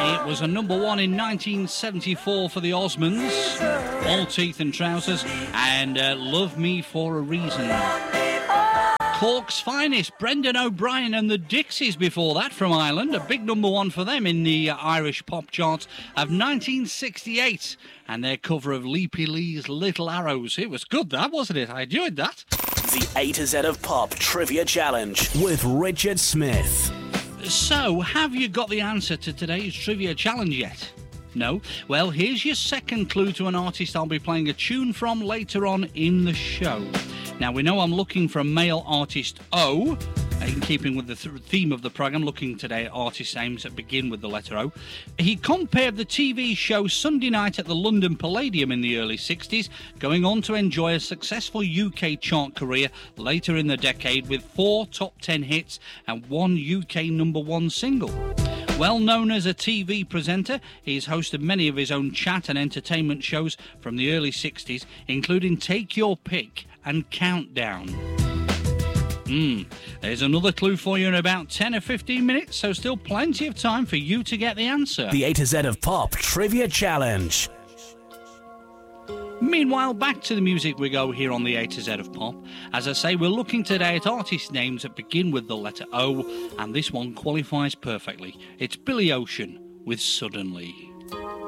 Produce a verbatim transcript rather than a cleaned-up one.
It was a number one in nineteen seventy-four for the Osmonds, All Teeth and Trousers, and uh, Love Me For A Reason. Cork's finest, Brendan O'Brien and the Dixies before that from Ireland, a big number one for them in the uh, Irish pop charts of nineteen sixty-eight, and their cover of Leapy Lee's Little Arrows. It was good, that, wasn't it? I enjoyed that. The A to Z of Pop Trivia Challenge with Richard Smith. So, have you got the answer to today's Trivia Challenge yet? No? Well, here's your second clue to an artist I'll be playing a tune from later on in the show. Now, we know I'm looking for a male artist O, in keeping with the th- theme of the programme, looking today at artist names that begin with the letter O. He compared the T V show Sunday Night at the London Palladium in the early sixties, going on to enjoy a successful U K chart career later in the decade with four top ten hits and one U K number one single. Well known as a T V presenter, he's hosted many of his own chat and entertainment shows from the early sixties, including Take Your Pick and Countdown. Hmm, there's another clue for you in about ten or fifteen minutes, so still plenty of time for you to get the answer. The A to Z of Pop Trivia Challenge. Meanwhile, back to the music we go here on the A to Z of Pop. As I say, we're looking today at artist names that begin with the letter O, and this one qualifies perfectly. It's Billy Ocean with Suddenly.